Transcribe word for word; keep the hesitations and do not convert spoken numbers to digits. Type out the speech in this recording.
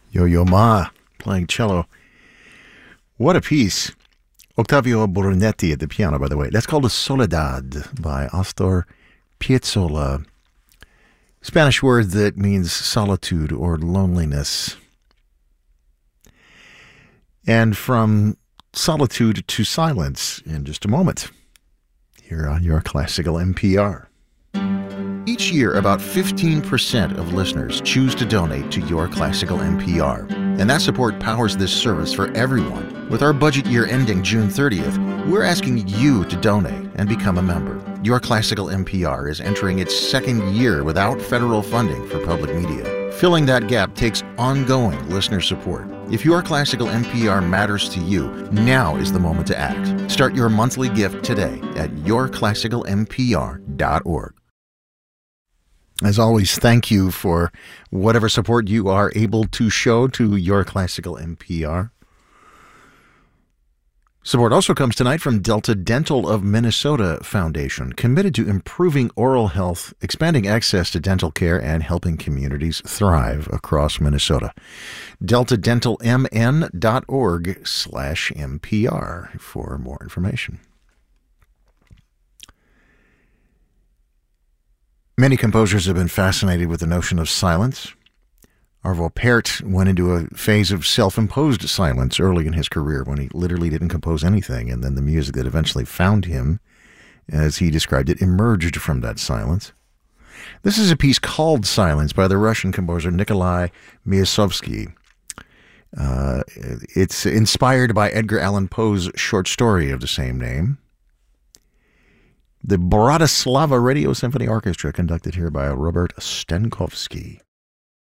Yo-Yo Ma playing cello. What a piece. Ottavio Brunetti at the piano, by the way. That's called a Soledad by Astor Piazzolla. Spanish word that means solitude or loneliness. And from solitude to silence in just a moment, here on your Classical N P R. Each year, about fifteen percent of listeners choose to donate to Your Classical N P R. And that support powers this service for everyone. With our budget year ending June thirtieth, we're asking you to donate and become a member. Your Classical N P R is entering its second year without federal funding for public media. Filling that gap takes ongoing listener support. If Your Classical N P R matters to you, now is the moment to act. Start your monthly gift today at your classical n p r dot org. As always, thank you for whatever support you are able to show to Your Classical N P R. Support also comes tonight from Delta Dental of Minnesota Foundation, committed to improving oral health, expanding access to dental care, and helping communities thrive across Minnesota. delta dental m n dot org slash M P R for more information. Many composers have been fascinated with the notion of silence. Arvo Pärt went into a phase of self-imposed silence early in his career when he literally didn't compose anything, and then the music that eventually found him, as he described it, emerged from that silence. This is a piece called Silence by the Russian composer Nikolai Myasovsky. Uh, it's inspired by Edgar Allan Poe's short story of the same name. The Bratislava Radio Symphony Orchestra, conducted here by Robert Stenkovsky.